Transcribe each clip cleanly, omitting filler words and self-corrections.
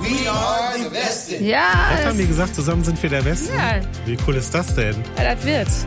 We are the Westen. Ja. Was haben die gesagt? Zusammen sind wir der Westen? Ja. Wie cool ist das denn? Ja, das wird.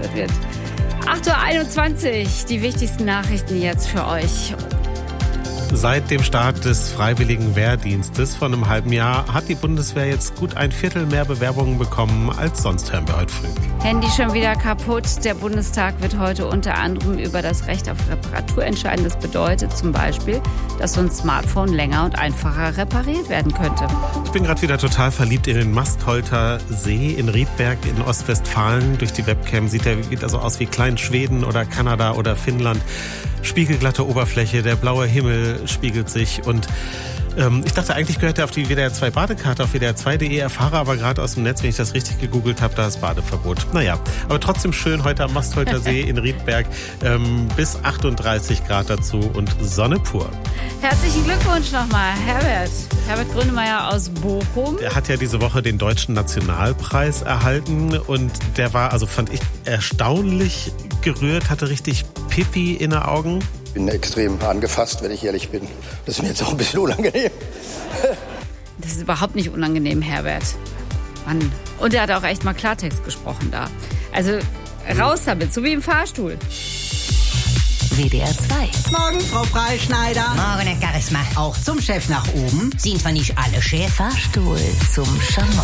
8.21 Uhr, die wichtigsten Nachrichten jetzt für euch. Seit dem Start des Freiwilligen Wehrdienstes vor einem halben Jahr hat die Bundeswehr jetzt gut ein Viertel mehr Bewerbungen bekommen als sonst, hören wir heute früh. Handy schon wieder kaputt. Der Bundestag wird heute unter anderem über das Recht auf Reparatur entscheiden. Das bedeutet zum Beispiel, dass so ein Smartphone länger und einfacher repariert werden könnte. Ich bin gerade wieder total verliebt in den Mastholter See in Riedberg in Ostwestfalen. Durch die Webcam sieht er wieder so aus wie Klein-Schweden oder Kanada oder Finnland. Spiegelglatte Oberfläche, der blaue Himmel spiegelt sich und ich dachte, eigentlich gehört er auf die WDR 2 Badekarte auf WDR2.de, erfahre aber gerade aus dem Netz, wenn ich das richtig gegoogelt habe, da ist Badeverbot. Naja, aber trotzdem schön heute am Mastholter See in Riedberg, bis 38 Grad dazu und Sonne pur. Herzlichen Glückwunsch nochmal, Herbert. Herbert Grönemeyer aus Bochum. Er hat ja diese Woche den Deutschen Nationalpreis erhalten und der war, also fand ich, erstaunlich gerührt, hatte richtig Pipi in den Augen. Ich bin extrem angefasst, wenn ich ehrlich bin. Das ist mir jetzt auch ein bisschen unangenehm. Das ist überhaupt nicht unangenehm, Herbert. Mann. Und er hat auch echt mal Klartext gesprochen da. Also raus damit, so wie im Fahrstuhl. WDR 2. Morgen, Frau Freischneider. Morgen, Herr Charisma. Auch zum Chef nach oben. Sind zwar nicht alle Chef. Fahrstuhl zum Schamott.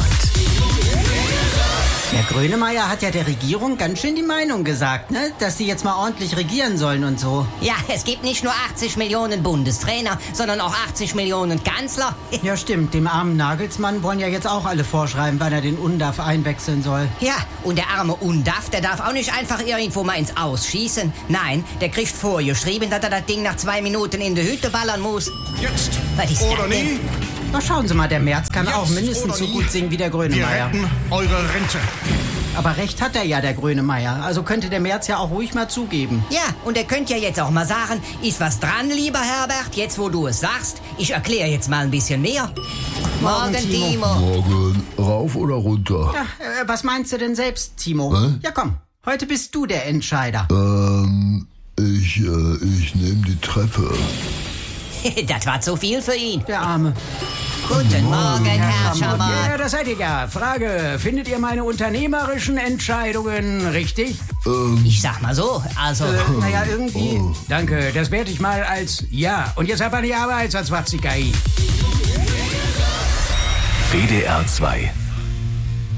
Der Grönemeyer hat ja der Regierung ganz schön die Meinung gesagt, ne? Dass sie jetzt mal ordentlich regieren sollen und so. Ja, es gibt nicht nur 80 Millionen Bundestrainer, sondern auch 80 Millionen Kanzler. Ja, stimmt. Dem armen Nagelsmann wollen ja jetzt auch alle vorschreiben, wann er den Undaf einwechseln soll. Ja, und der arme Undaf, der darf auch nicht einfach irgendwo mal ins Ausschießen. Nein, der kriegt vorgeschrieben, dass er das Ding nach 2 Minuten in die Hütte ballern muss. Jetzt Was ist oder das denn? nie. Na, schauen Sie mal, der Merz kann Jetzt auch mindestens so oder nie. gut singen wie der Wir Grönemeyer. retten eure Rente. Aber recht hat er ja, der Grönemeyer. Also könnte der Merz ja auch ruhig mal zugeben. Ja, und er könnte ja jetzt auch mal sagen, ist was dran, lieber Herbert, jetzt wo du es sagst. Ich erkläre jetzt mal ein bisschen mehr. Morgen, Timo. Morgen, rauf oder runter? Ja, was meinst du denn selbst, Timo? Hä? Ja, komm. Heute bist du der Entscheider. Ich nehme die Treppe. Das war zu viel für ihn. Der Arme. Guten Morgen, Herr Schammer. Ja, das seid ihr ja. Frage, findet ihr meine unternehmerischen Entscheidungen richtig? Ich sag mal so, also... Naja, irgendwie. Danke, das werte ich mal als ja. Und jetzt ab an die Arbeit, sonst macht's die KI. WDR 2